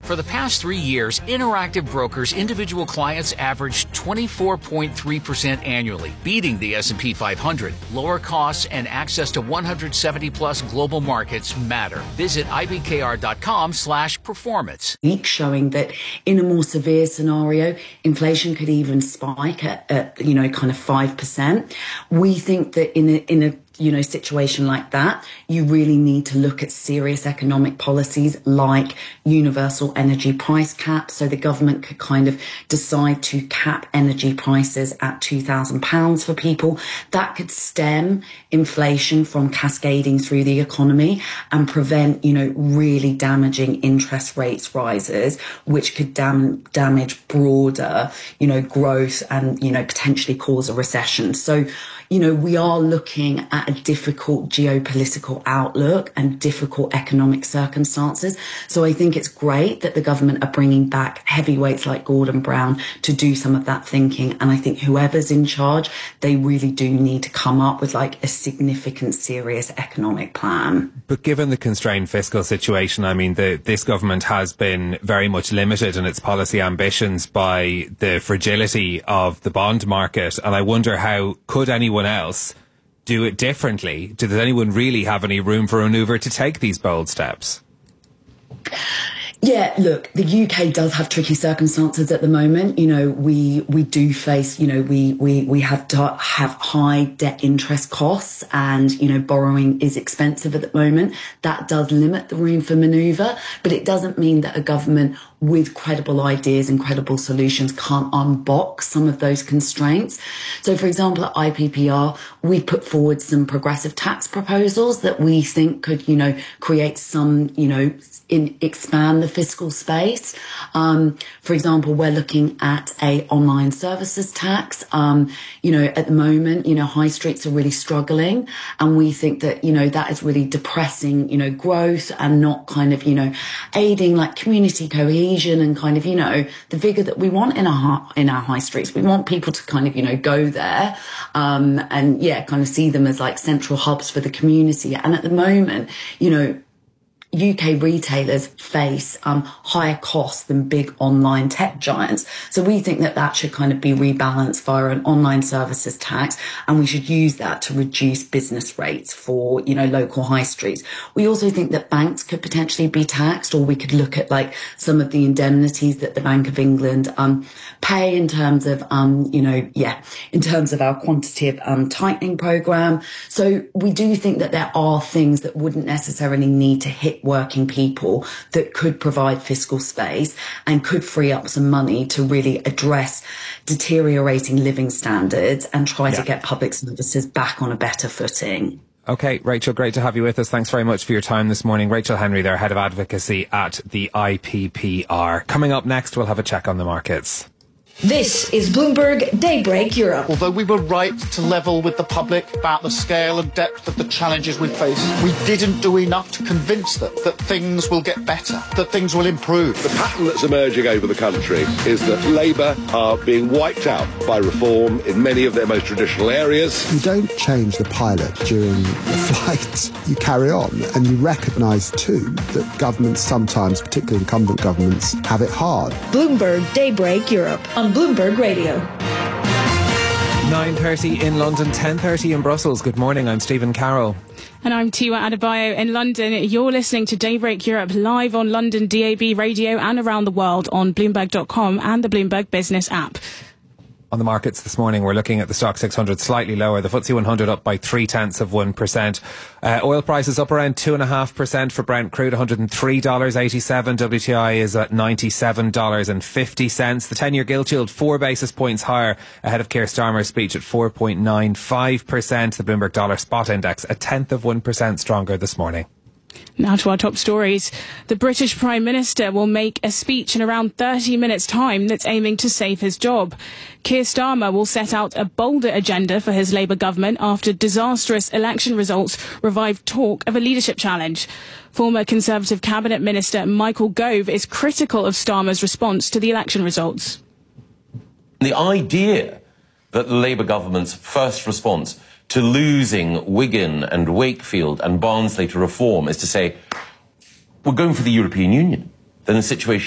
For the past 3 years, Interactive Brokers' individual clients averaged 24.3% annually, beating the S&P 500. Lower costs and access to 170-plus global markets matter. Visit ibkr.com/performance. Showing that in a more severe scenario, inflation could even spike at kind of 5%. We think that in a situation like that, you really need to look at serious economic policies like universal energy price caps. So the government could kind of decide to cap energy prices at £2,000 for people. That could stem inflation from cascading through the economy and prevent, really damaging interest rates rises, which could damage broader, growth and, potentially cause a recession. So, we are looking at a difficult geopolitical outlook and difficult economic circumstances. So I think it's great that the government are bringing back heavyweights like Gordon Brown to do some of that thinking. And I think whoever's in charge, they really do need to come up with like a significant, serious economic plan. But given the constrained fiscal situation, I mean, this government has been very much limited in its policy ambitions by the fragility of the bond market. And I wonder, how could anyone else do it differently? Does anyone really have any room for manoeuvre to take these bold steps? Yeah, look, the UK does have tricky circumstances at the moment. We do face, we have to have high debt interest costs and, borrowing is expensive at the moment. That does limit the room for manoeuvre, but it doesn't mean that a government with credible ideas and credible solutions can't unbox some of those constraints. So, for example, at IPPR, we put forward some progressive tax proposals that we think could, create some, expand the fiscal space. For example, we're looking at a online services tax. At the moment, high streets are really struggling, and we think that, that is really depressing, growth and not kind of, aiding like community cohesion and kind of, the vigour that we want in our high streets. We want people to kind of, go there, and kind of see them as like central hubs for the community. And at the moment, UK retailers face higher costs than big online tech giants. So we think that should kind of be rebalanced via an online services tax, and we should use that to reduce business rates for, local high streets. We also think that banks could potentially be taxed, or we could look at like some of the indemnities that the Bank of England pay in terms of, in terms of our quantitative tightening programme. So we do think that there are things that wouldn't necessarily need to hit working people that could provide fiscal space and could free up some money to really address deteriorating living standards and try to get public services back on a better footing. Okay, Rachel, great to have you with us. Thanks very much for your time this morning. Rachel Henry there, Head of Advocacy at the IPPR. Coming up next, we'll have a check on the markets. This is Bloomberg Daybreak Europe. Although we were right to level with the public about the scale and depth of the challenges we face, we didn't do enough to convince them that things will get better, that things will improve. The pattern that's emerging over the country is that Labour are being wiped out by reform in many of their most traditional areas. You don't change the pilot during the flight. You carry on, and you recognise too that governments sometimes, particularly incumbent governments, have it hard. Bloomberg Daybreak Europe on Bloomberg Radio. 9:30 in London, 10:30 in Brussels. Good morning, I'm Stephen Carroll. And I'm Tiwa Adebayo in London. You're listening to Daybreak Europe live on London DAB radio and around the world on Bloomberg.com and the Bloomberg Business app. On the markets this morning, we're looking at the Stock 600 slightly lower. The FTSE 100 up by 0.3%. Oil prices up around 2.5% for Brent crude, $103.87. WTI is at $97.50. The 10-year gilt yield 4 basis points higher ahead of Keir Starmer's speech at 4.95%. The Bloomberg Dollar Spot Index 0.1% stronger this morning. Now to our top stories. The British Prime Minister will make a speech in around 30 minutes' time that's aiming to save his job. Keir Starmer will set out a bolder agenda for his Labour government after disastrous election results revived talk of a leadership challenge. Former Conservative Cabinet Minister Michael Gove is critical of Starmer's response to the election results. The idea that the Labour government's first response to losing Wigan and Wakefield and Barnsley to reform is to say, we're going for the European Union. Then the situation